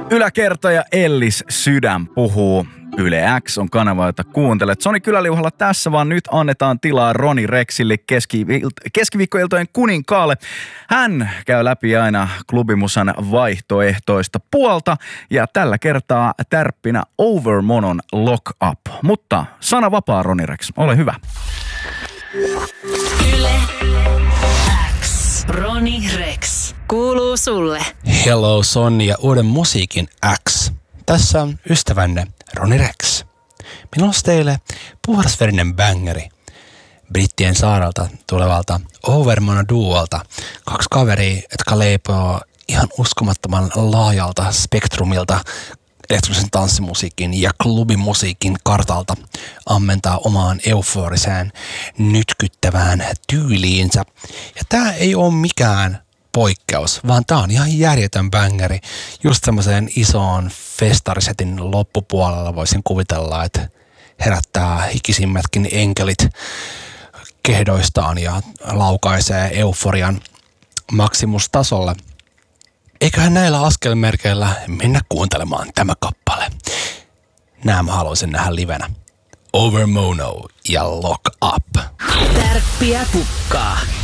Yläkerta ja Ellis Sydän puhuu. Yle X on kanava, jota kuuntelet. Soni Kyläliuhalla tässä, vaan nyt annetaan tilaa Roni Rexille keskiviikkoiltojen kuninkaalle. Hän käy läpi aina klubimusan vaihtoehtoista puolta ja tällä kertaa tärppinä Overmonon Lock Up. Mutta sana vapaa, Roni Rex, ole hyvä. Yle X. Roni Rex kuuluu sulle. Hello Sonni ja uuden musiikin X. Tässä on ystävänne Roni Rex. Minulla on teille puhdasverinen bangeri Brittien saarelta tulevalta Overmono duolta. 2 kaveria, jotka leipoo ihan uskomattoman laajalta spektrumilta elektronisen tanssimusiikin ja klubimusiikin kartalta ammentaa omaan euforiseen, nytkyttävään tyyliinsä. Ja tää ei ole mikään poikkeus, vaan tää on ihan järjetön bängeri. Just semmoiseen isoon festarisetin loppupuolella voisin kuvitella, että herättää hikisimmätkin enkelit kehdoistaan ja laukaisee euforian maksimustasolle. Eiköhän näillä askelmerkeillä mennä kuuntelemaan tämä kappale. Nää mä haluaisin nähdä livenä. Overmono ja Lock Up. Tärppiä pukkaa.